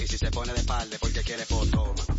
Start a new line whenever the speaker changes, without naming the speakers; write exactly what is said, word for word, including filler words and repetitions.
Y si se pone de espalda porque quiere fotoma.